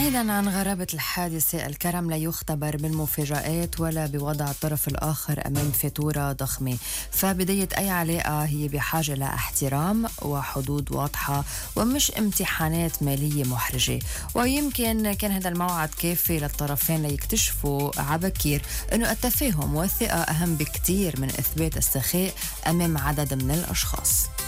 بعيدا عن غرابة الحادثة، الكرم لا يختبر بالمفاجآت ولا بوضع الطرف الآخر أمام فاتورة ضخمة. فبداية أي علاقة هي بحاجة لاحترام وحدود واضحة، ومش امتحانات مالية محرجة. ويمكن كان هذا الموعد كافي للطرفين ليكتشفوا عبكير أنه التفاهم والثقة أهم بكتير من إثبات السخاء أمام عدد من الأشخاص.